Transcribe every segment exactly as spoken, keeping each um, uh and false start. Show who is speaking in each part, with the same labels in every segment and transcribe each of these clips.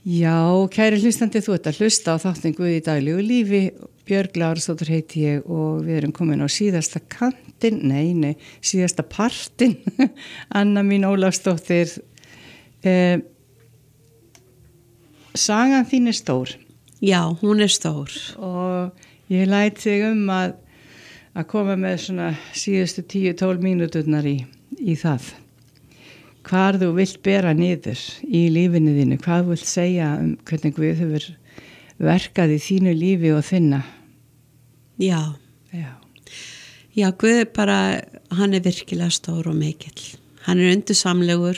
Speaker 1: Já, kæri hlustandi, þú ert að hlusta á þáttinn Guð í daglegu lífi. Björg Lárusdóttir heiti ég og við erum komin á síðasta kantinn, nei, nei, síðasta partinn. Anna mín Ólafsdóttir. Eh, sagan þín er stór.
Speaker 2: Já, hún er stór.
Speaker 1: Og ég læt þig um að, að koma með svona síðustu tíu til tólf mínúturnar í, í það. Hvar þú vilt bera niður í lífinu þínu, hvað þú vilt segja um hvernig Guð hefur verkað í þínu lífi og þinna.
Speaker 2: Já.
Speaker 1: Já.
Speaker 2: Já, Guð er bara, hann er virkilega stór og mikill. Hann er undursamlegur.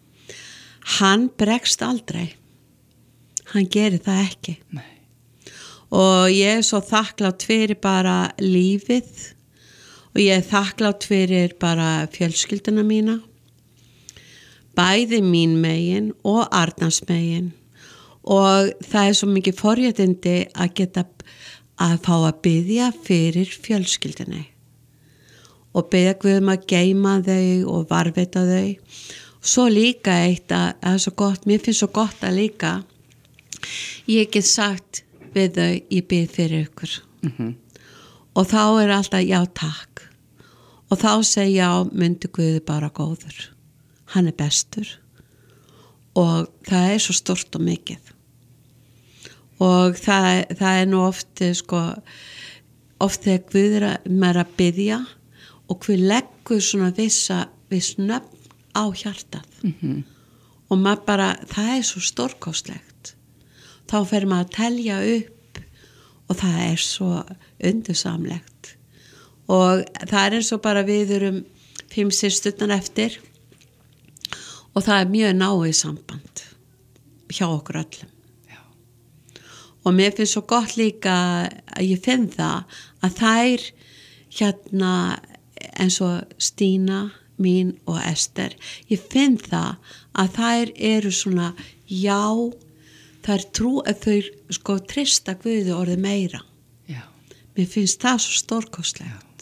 Speaker 2: Hann bregst aldrei. Hann gerir það ekki.
Speaker 1: Nei.
Speaker 2: Og ég er svo þakklátt fyrir bara lífið og ég er þakklátt fyrir bara fjölskylduna mína. Bæði mín megin og Arnars megin og það er svo mikið forréttindi að geta að fá að biðja fyrir fjölskyldinni og biðja Guð um að geyma þau og varðveita þau. Svo líka eitt að, að svo gott, mér finnst svo gott að líka ég get sagt við þau, ég bið fyrir ykkur.
Speaker 1: Mm-hmm.
Speaker 2: Og þá er alltaf já takk og þá segja já, myndi Guð bara góður. Hann er bestur og það er svo stort og mikið og það, það er nú oft sko, oft þegar Guð er að, maður er að biðja og Guð leggur svona vissa viss nöfn á hjartað.
Speaker 1: Mm-hmm.
Speaker 2: Og maður bara, það er svo stórkostlegt þá fer maður að telja upp og það er svo undursamlegt og það er eins og bara við erum fimm systurnar eftir og það er mjög náið samband hjá okkur öllum.
Speaker 1: Já.
Speaker 2: Og mér finnst svo gott líka að ég finn það að þær hérna eins og Stína mín og Ester, ég finn það að þær eru svona já, þær trú að þau sko trista Guði orðið meira.
Speaker 1: Já.
Speaker 2: Mér finnst það svo stórkostlegt.